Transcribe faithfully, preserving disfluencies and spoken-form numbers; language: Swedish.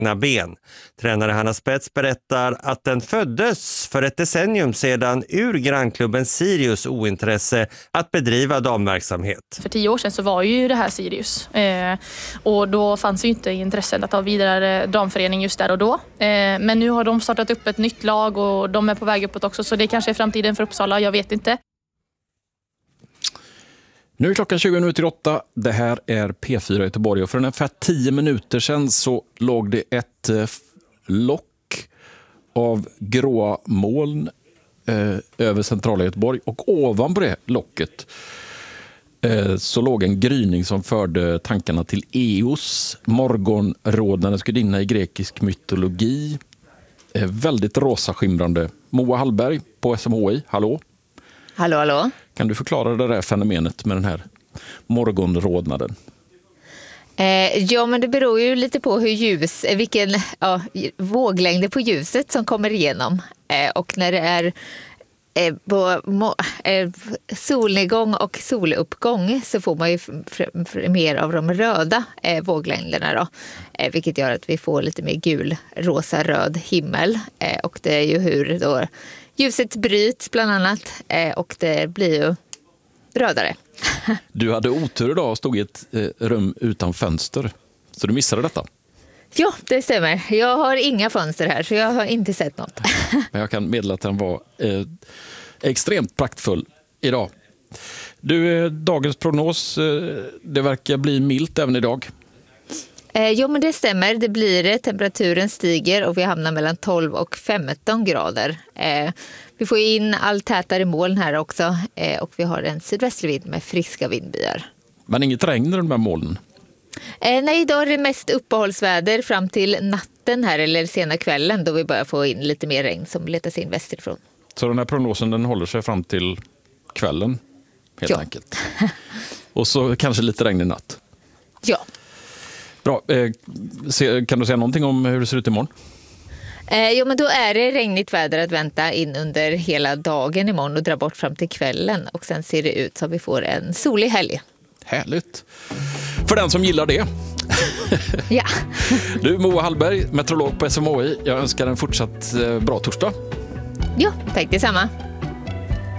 brutna ben. Tränare Hanna Spets berättar att den föddes för ett decennium sedan ur grannklubben Sirius ointresse att bedriva damverksamhet. För tio år sedan så var ju det här Sirius eh, och då fanns ju inte intresset att ha vidare damförening just där och då. Eh, men nu har de startat upp ett nytt lag och de är på väg uppåt också, så det kanske är framtiden för Uppsala, jag vet inte. Nu är klockan tjugo minuter åtta. Det här är P fyra Göteborg och för ungefär tio minuter sedan så låg det ett eh, lock av gråa moln eh, över centrala Göteborg och ovanpå det locket eh, så låg en gryning som förde tankarna till Eos, morgonrådnadens gudinna i grekisk mytologi. Eh, väldigt rosa skimrande. Moa Hallberg på S M H I, hallå? Hallå, hallå. Kan du förklara det där fenomenet med den här morgonrodnaden? Eh, ja, men det beror ju lite på hur ljus, vilken ja, våglängder på ljuset som kommer igenom. Eh, och när det är eh, på mo, eh, solnedgång och soluppgång så får man ju f- f- mer av de röda eh, våglängderna då. Eh, vilket gör att vi får lite mer gul, rosa, röd himmel. Eh, och det är ju hur då ljuset bryts bland annat eh, och det blir ju rödare. Du hade otur idag och stod i ett eh, rum utan fönster. Så du missade detta. Ja, det stämmer. Jag har inga fönster här så jag har inte sett något. Men jag kan meddela att den var eh, extremt praktfull idag. Du, eh, dagens prognos, eh, det verkar bli milt även idag. Eh, jo, men det stämmer. Det blir det. Temperaturen stiger och vi hamnar mellan tolv och femton grader. Eh, vi får in allt tätare moln här också eh, och vi har en sydvästlig vind med friska vindbyar. Men inget regn i de här molnen? Eh, nej, idag är det mest uppehållsväder fram till natten här eller sena kvällen då vi börjar få in lite mer regn som letar sig in västerifrån. Så den här prognosen den håller sig fram till kvällen helt ja. enkelt. Och så kanske lite regn i natt. Ja. Bra. Eh, se, kan du säga någonting om hur det ser ut imorgon? Eh, jo, men då är det regnigt väder att vänta in under hela dagen imorgon och dra bort fram till kvällen. Och sen ser det ut så att vi får en solig helg. Härligt. För den som gillar det. Ja. Du, Moa Hallberg, meteorolog på S M H I. Jag önskar en fortsatt bra torsdag. Ja, tack detsamma.